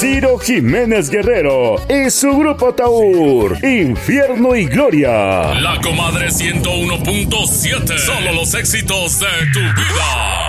Ciro Jiménez Guerrero y su grupo Taur, Infierno y Gloria. La Comadre 101.7, solo los éxitos de tu vida.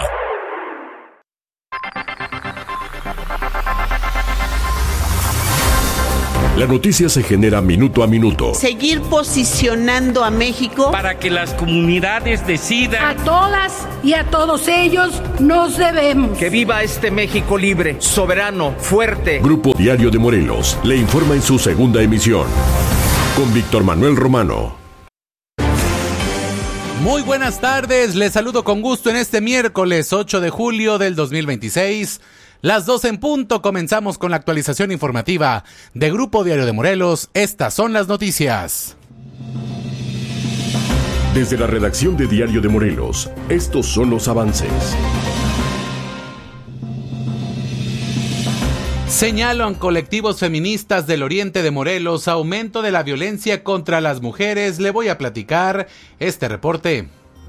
La noticia se genera minuto a minuto. Seguir posicionando a México para que las comunidades decidan. A todas y a todos ellos nos debemos. Que viva este México libre, soberano, fuerte. Grupo Diario de Morelos le informa en su segunda emisión. Con Víctor Manuel Romano. Muy buenas tardes, les saludo con gusto en este miércoles 8 de julio del 2026. Las 12 en punto, comenzamos con la actualización informativa de Grupo Diario de Morelos. Estas son las noticias. Desde la redacción de Diario de Morelos, estos son los avances. Señalan colectivos feministas del oriente de Morelos aumento de la violencia contra las mujeres. Le voy a platicar este reporte.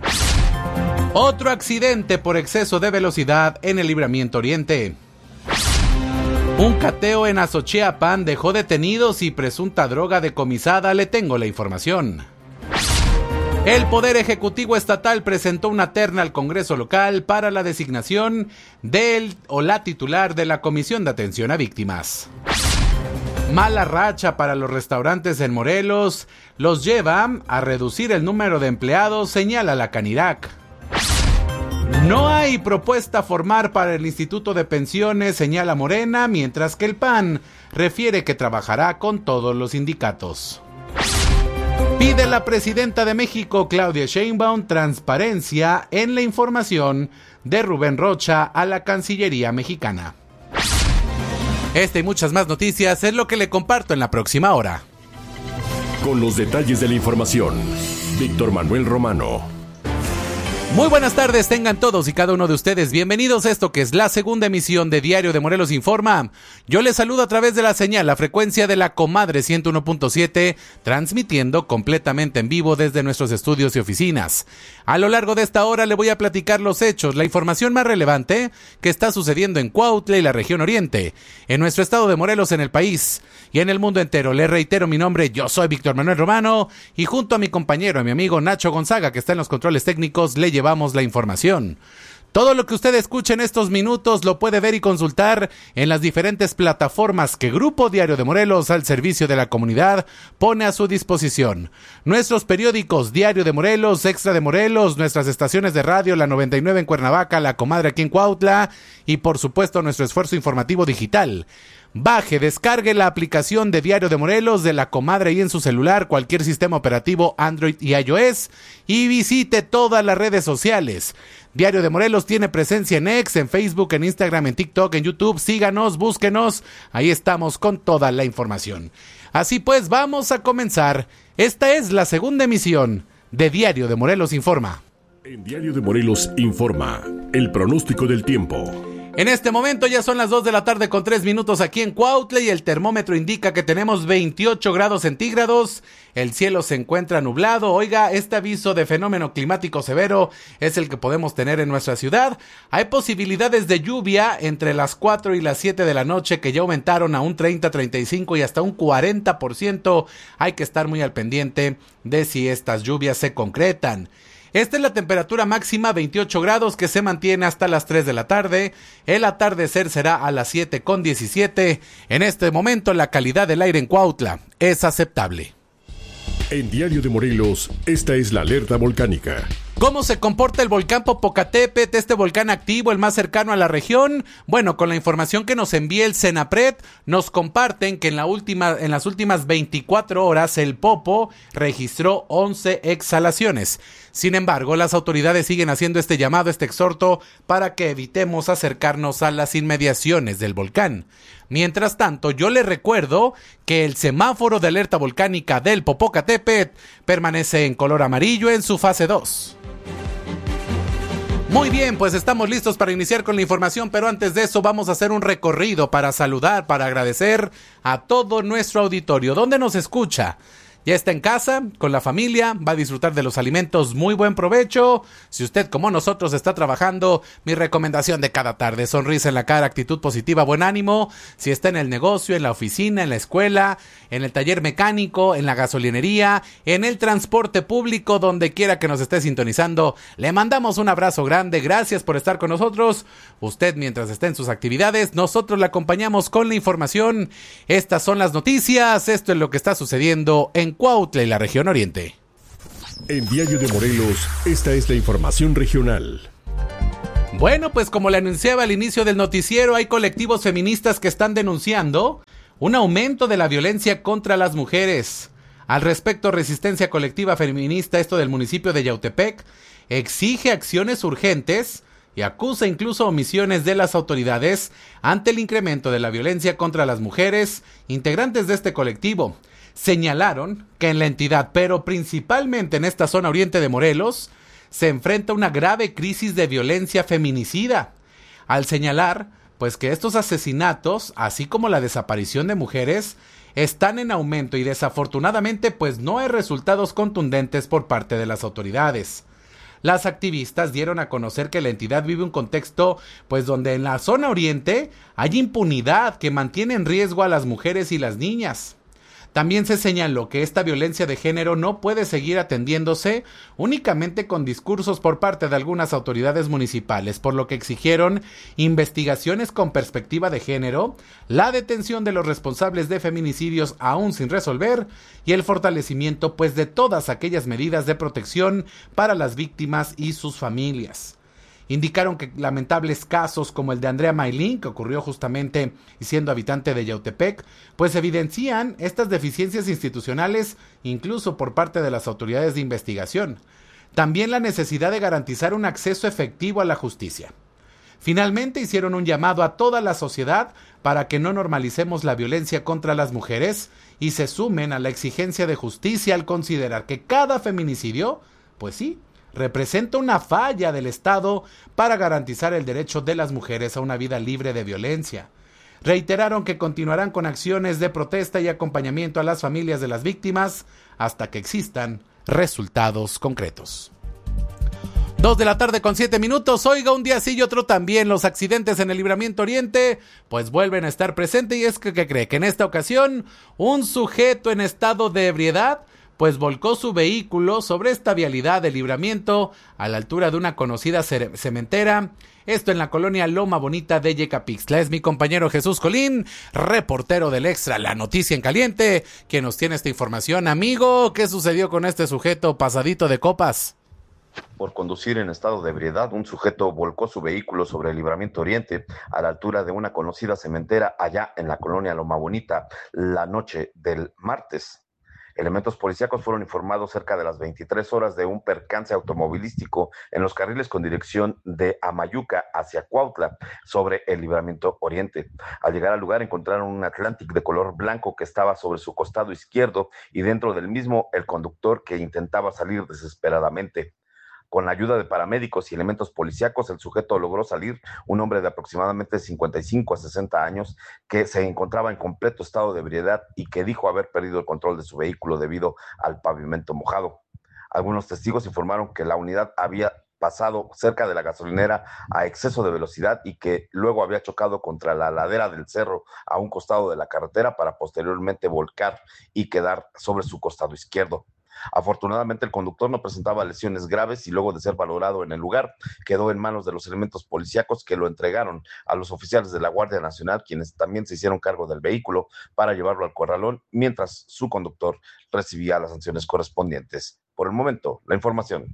Otro accidente por exceso de velocidad en el Libramiento Oriente. Un cateo en Azochiapan dejó detenidos y presunta droga decomisada. Le tengo la información. El Poder Ejecutivo Estatal presentó una terna al Congreso local para la designación del o la titular de la Comisión de Atención a Víctimas. Mala racha para los restaurantes en Morelos los lleva a reducir el número de empleados, señala la Canirac. No hay propuesta formal para el Instituto de Pensiones, señala Morena, mientras que el PAN refiere que trabajará con todos los sindicatos. Pide la presidenta de México, Claudia Sheinbaum, transparencia en la información de Rubén Rocha a la Cancillería mexicana. Esta y muchas más noticias es lo que le comparto en la próxima hora. Con los detalles de la información, Víctor Manuel Romano. Muy buenas tardes, tengan todos y cada uno de ustedes bienvenidos a esto que es la segunda emisión de Diario de Morelos Informa. Yo les saludo a través de la señal, la frecuencia de la Comadre 101.7, transmitiendo completamente en vivo desde nuestros estudios y oficinas. A lo largo de esta hora le voy a platicar los hechos, la información más relevante que está sucediendo en Cuautla y la región oriente, en nuestro estado de Morelos, en el país y en el mundo entero. Les reitero mi nombre, yo soy Víctor Manuel Romano y junto a mi compañero, a mi amigo Nacho Gonzaga, que está en los controles técnicos, le llevamos la información. Todo lo que usted escuche en estos minutos lo puede ver y consultar en las diferentes plataformas que Grupo Diario de Morelos, al servicio de la comunidad, pone a su disposición. Nuestros periódicos Diario de Morelos, Extra de Morelos, nuestras estaciones de radio, la 99 en Cuernavaca, la Comadre aquí en Cuautla y por supuesto nuestro esfuerzo informativo digital. Baje, descargue la aplicación de Diario de Morelos de la Comadre y en su celular, cualquier sistema operativo Android y iOS, y visite todas las redes sociales. Diario de Morelos tiene presencia en X, en Facebook, en Instagram, en TikTok, en YouTube. Síganos, búsquenos, ahí estamos con toda la información. Así pues, vamos a comenzar. Esta es la segunda emisión de Diario de Morelos Informa. En Diario de Morelos Informa, el pronóstico del tiempo. En este momento ya son las 2 de la tarde con 3 minutos aquí en Cuautla y el termómetro indica que tenemos 28 grados centígrados. El cielo se encuentra nublado. Oiga, este aviso de fenómeno climático severo es el que podemos tener en nuestra ciudad. Hay posibilidades de lluvia entre las 4 y las 7 de la noche que ya aumentaron a un 30, 35 y hasta un 40%. Hay que estar muy al pendiente de si estas lluvias se concretan. Esta es la temperatura máxima, 28 grados, que se mantiene hasta las 3 de la tarde. El atardecer será a las 7:17. En este momento la calidad del aire en Cuautla es aceptable. En Diario de Morelos, esta es la alerta volcánica. ¿Cómo se comporta el volcán Popocatépetl, este volcán activo, el más cercano a la región? Bueno, con la información que nos envía el Senapred, nos comparten que en las últimas 24 horas el Popo registró 11 exhalaciones. Sin embargo, las autoridades siguen haciendo este llamado, este exhorto, para que evitemos acercarnos a las inmediaciones del volcán. Mientras tanto, yo les recuerdo que el semáforo de alerta volcánica del Popocatépetl permanece en color amarillo en su fase 2. Muy bien, pues estamos listos para iniciar con la información, pero antes de eso vamos a hacer un recorrido para saludar, para agradecer a todo nuestro auditorio. ¿Dónde nos escucha? Ya está en casa, con la familia, va a disfrutar de los alimentos, muy buen provecho. Si usted como nosotros está trabajando, mi recomendación de cada tarde, sonrisa en la cara, actitud positiva, buen ánimo. Si está en el negocio, en la oficina, en la escuela, en el taller mecánico, en la gasolinería, en el transporte público, donde quiera que nos esté sintonizando, le mandamos un abrazo grande, gracias por estar con nosotros. Usted mientras esté en sus actividades, nosotros le acompañamos con la información. Estas son las noticias, esto es lo que está sucediendo en Cuautla y la región oriente. En Diario de Morelos, esta es la información regional. Bueno, pues como le anunciaba al inicio del noticiero, hay colectivos feministas que están denunciando un aumento de la violencia contra las mujeres. Al respecto, Resistencia Colectiva Feminista, esto del municipio de Yautepec, exige acciones urgentes y acusa incluso omisiones de las autoridades ante el incremento de la violencia contra las mujeres. Integrantes de este colectivo señalaron que en la entidad, pero principalmente en esta zona oriente de Morelos, se enfrenta una grave crisis de violencia feminicida, al señalar pues que estos asesinatos, así como la desaparición de mujeres, están en aumento y desafortunadamente pues no hay resultados contundentes por parte de las autoridades. Las activistas dieron a conocer que la entidad vive un contexto pues donde en la zona oriente hay impunidad que mantiene en riesgo a las mujeres y las niñas. También se señaló que esta violencia de género no puede seguir atendiéndose únicamente con discursos por parte de algunas autoridades municipales, por lo que exigieron investigaciones con perspectiva de género, la detención de los responsables de feminicidios aún sin resolver y el fortalecimiento pues de todas aquellas medidas de protección para las víctimas y sus familias. Indicaron que lamentables casos como el de Andrea Maylin, que ocurrió justamente y siendo habitante de Yautepec, pues evidencian estas deficiencias institucionales incluso por parte de las autoridades de investigación. También la necesidad de garantizar un acceso efectivo a la justicia. Finalmente hicieron un llamado a toda la sociedad para que no normalicemos la violencia contra las mujeres y se sumen a la exigencia de justicia al considerar que cada feminicidio, pues sí, representa una falla del Estado para garantizar el derecho de las mujeres a una vida libre de violencia. Reiteraron que continuarán con acciones de protesta y acompañamiento a las familias de las víctimas hasta que existan resultados concretos. 2:07 p.m. Oiga, un día sí y otro también, los accidentes en el Libramiento Oriente pues vuelven a estar presentes y es que ¿qué cree? Que en esta ocasión un sujeto en estado de ebriedad pues volcó su vehículo sobre esta vialidad de Libramiento a la altura de una conocida cementera, esto en la colonia Loma Bonita de Yecapixtla. Es mi compañero Jesús Colín, reportero del Extra, La Noticia en Caliente, quien nos tiene esta información. Amigo, ¿qué sucedió con este sujeto pasadito de copas? Por conducir en estado de ebriedad, un sujeto volcó su vehículo sobre el Libramiento Oriente a la altura de una conocida cementera allá en la colonia Loma Bonita la noche del martes. Elementos policíacos fueron informados cerca de las 23 horas de un percance automovilístico en los carriles con dirección de Amayuca hacia Cuautla sobre el Libramiento Oriente. Al llegar al lugar encontraron un Atlantic de color blanco que estaba sobre su costado izquierdo y dentro del mismo el conductor que intentaba salir desesperadamente. Con la ayuda de paramédicos y elementos policíacos, el sujeto logró salir, un hombre de aproximadamente 55 a 60 años que se encontraba en completo estado de ebriedad y que dijo haber perdido el control de su vehículo debido al pavimento mojado. Algunos testigos informaron que la unidad había pasado cerca de la gasolinera a exceso de velocidad y que luego había chocado contra la ladera del cerro a un costado de la carretera para posteriormente volcar y quedar sobre su costado izquierdo. Afortunadamente el conductor no presentaba lesiones graves y luego de ser valorado en el lugar quedó en manos de los elementos policíacos que lo entregaron a los oficiales de la Guardia Nacional, quienes también se hicieron cargo del vehículo para llevarlo al corralón mientras su conductor recibía las sanciones correspondientes. Por el momento, la información.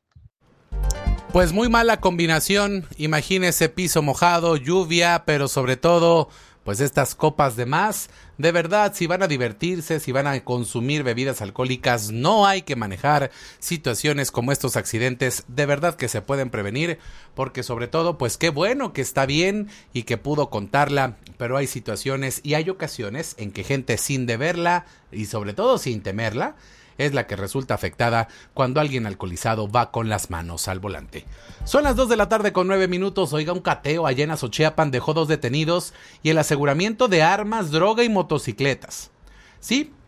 Pues muy mala combinación, imagínese piso mojado, lluvia, pero sobre todo pues estas copas de más. De verdad, si van a divertirse, si van a consumir bebidas alcohólicas, no hay que manejar situaciones como estos accidentes. De verdad que se pueden prevenir, porque sobre todo, pues qué bueno que está bien y que pudo contarla, pero hay situaciones y hay ocasiones en que gente sin deberla y sobre todo sin temerla, es la que resulta afectada cuando alguien alcoholizado va con las manos al volante. Son las 2:09 p.m. Oiga, un cateo allá en Azochiapan dejó 2 detenidos y el aseguramiento de armas, droga y motocicletas. Sí,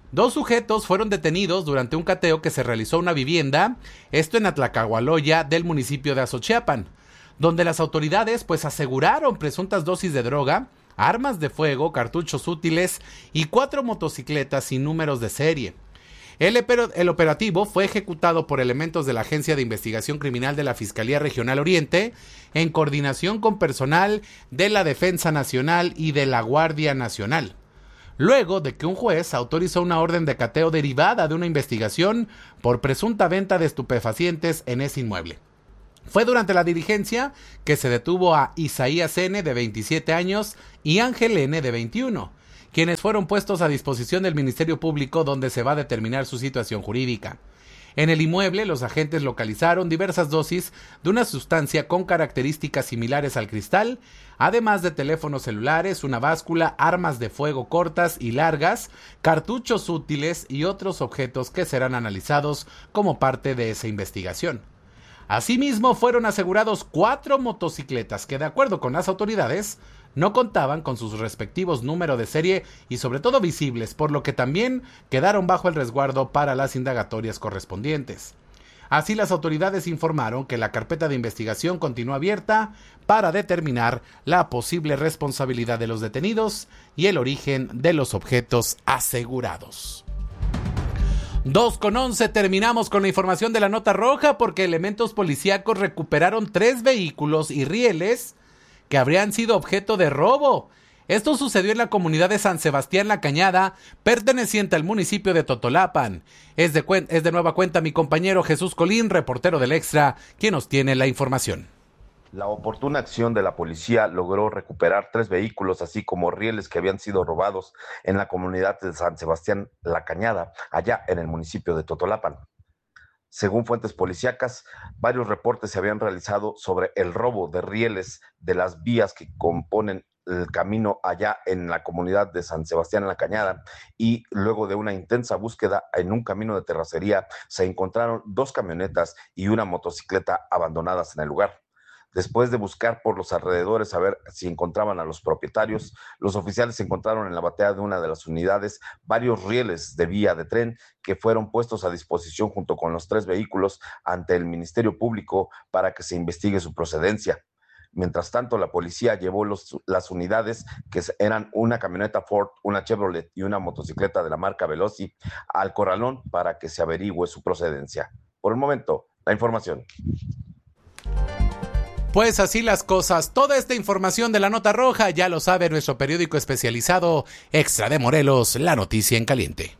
2 sujetos fueron detenidos durante un cateo que se realizó en una vivienda, esto en Atlacahualoya del municipio de Azochiapan, donde las autoridades pues aseguraron presuntas dosis de droga, armas de fuego, cartuchos útiles y 4 motocicletas sin números de serie. El operativo fue ejecutado por elementos de la Agencia de Investigación Criminal de la Fiscalía Regional Oriente, en coordinación con personal de la Defensa Nacional y de la Guardia Nacional, luego de que un juez autorizó una orden de cateo derivada de una investigación por presunta venta de estupefacientes en ese inmueble. Fue durante la diligencia que se detuvo a Isaías N., de 27 años, y Ángel N., de 21, quienes fueron puestos a disposición del Ministerio Público, donde se va a determinar su situación jurídica. En el inmueble, los agentes localizaron diversas dosis de una sustancia con características similares al cristal, además de teléfonos celulares, una báscula, armas de fuego cortas y largas, cartuchos útiles y otros objetos que serán analizados como parte de esa investigación. Asimismo, fueron asegurados 4 motocicletas que, de acuerdo con las autoridades, no contaban con sus respectivos números de serie y sobre todo visibles, por lo que también quedaron bajo el resguardo para las indagatorias correspondientes. Así, las autoridades informaron que la carpeta de investigación continúa abierta para determinar la posible responsabilidad de los detenidos y el origen de los objetos asegurados. 2:11, terminamos con la información de la nota roja porque elementos policíacos recuperaron 3 vehículos y rieles que habrían sido objeto de robo. Esto sucedió en la comunidad de San Sebastián La Cañada, perteneciente al municipio de Totolapan. Es de nueva cuenta mi compañero Jesús Colín, reportero del Extra, quien nos tiene la información. La oportuna acción de la policía logró recuperar 3 vehículos, así como rieles que habían sido robados en la comunidad de San Sebastián La Cañada, allá en el municipio de Totolapan. Según fuentes policíacas, varios reportes se habían realizado sobre el robo de rieles de las vías que componen el camino allá en la comunidad de San Sebastián La Cañada, y luego de una intensa búsqueda en un camino de terracería se encontraron 2 camionetas y una motocicleta abandonadas en el lugar. Después de buscar por los alrededores a ver si encontraban a los propietarios, los oficiales encontraron en la batea de una de las unidades varios rieles de vía de tren que fueron puestos a disposición junto con los 3 vehículos ante el Ministerio Público para que se investigue su procedencia. Mientras tanto, la policía llevó las unidades, que eran una camioneta Ford, una Chevrolet y una motocicleta de la marca Veloci, al corralón para que se averigüe su procedencia. Por el momento, la información. Pues así las cosas. Toda esta información de la nota roja ya lo sabe nuestro periódico especializado Extra de Morelos, La Noticia en Caliente.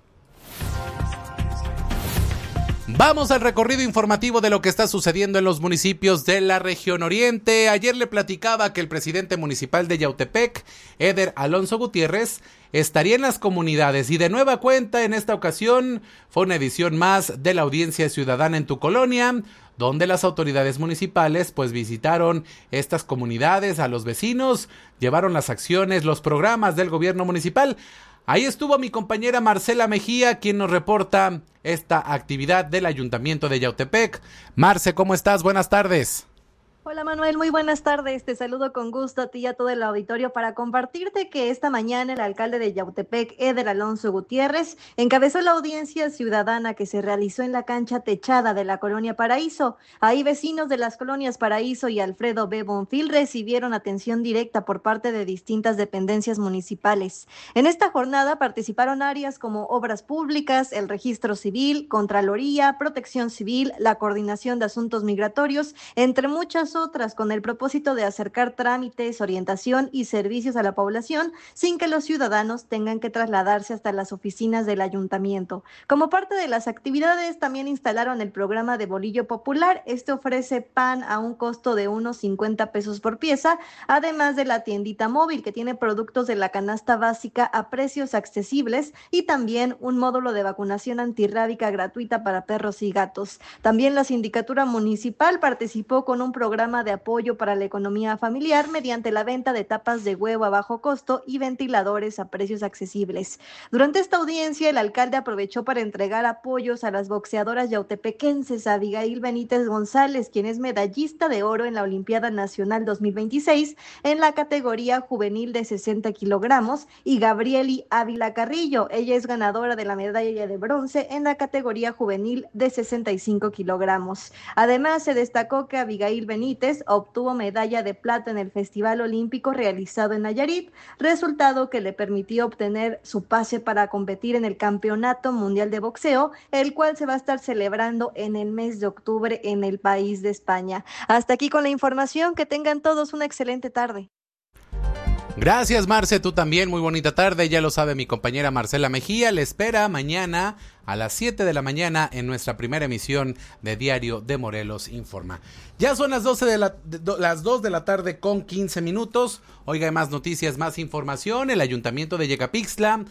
Vamos al recorrido informativo de lo que está sucediendo en los municipios de la región oriente. Ayer le platicaba que el presidente municipal de Yautepec, Eder Alonso Gutiérrez, estaría en las comunidades y de nueva cuenta en esta ocasión fue una edición más de la audiencia ciudadana en tu colonia, donde las autoridades municipales pues visitaron estas comunidades, a los vecinos, llevaron las acciones, los programas del gobierno municipal. Ahí estuvo mi compañera Marcela Mejía, quien nos reporta esta actividad del Ayuntamiento de Yautepec. Marce, ¿cómo estás? Buenas tardes. Hola Manuel, muy buenas tardes. Te saludo con gusto a ti y a todo el auditorio para compartirte que esta mañana el alcalde de Yautepec, Eder Alonso Gutiérrez, encabezó la audiencia ciudadana que se realizó en la cancha techada de la colonia Paraíso. Ahí vecinos de las colonias Paraíso y Alfredo B. Bonfil recibieron atención directa por parte de distintas dependencias municipales. En esta jornada participaron áreas como obras públicas, el registro civil, Contraloría, protección civil, la coordinación de asuntos migratorios, entre muchas otras, con el propósito de acercar trámites, orientación y servicios a la población sin que los ciudadanos tengan que trasladarse hasta las oficinas del ayuntamiento. Como parte de las actividades, también instalaron el programa de bolillo popular. Este ofrece pan a un costo de unos 50 pesos por pieza, además de la tiendita móvil que tiene productos de la canasta básica a precios accesibles y también un módulo de vacunación antirrábica gratuita para perros y gatos. También la sindicatura municipal participó con un programa programa de apoyo para la economía familiar mediante la venta de tapas de huevo a bajo costo y ventiladores a precios accesibles. Durante esta audiencia, el alcalde aprovechó para entregar apoyos a las boxeadoras yautepequenses Abigail Benítez González, quien es medallista de oro en la Olimpiada Nacional 2026 en la categoría juvenil de 60 kilogramos, y Gabrieli Ávila Carrillo. Ella es ganadora de la medalla de bronce en la categoría juvenil de 65 kilogramos. Además, se destacó que Abigail Benítez obtuvo medalla de plata en el Festival Olímpico realizado en Nayarit, resultado que le permitió obtener su pase para competir en el Campeonato Mundial de Boxeo, el cual se va a estar celebrando en el mes de octubre en el país de España. Hasta aquí con la información, que tengan todos una excelente tarde. Gracias, Marce, tú también, muy bonita tarde. Ya lo sabe mi compañera Marcela Mejía, le espera mañana a las 7 de la mañana en nuestra primera emisión de Diario de Morelos Informa. Ya son las 2 de la tarde con 15 minutos. Oiga, más noticias, más información. El Ayuntamiento de Yecapixtla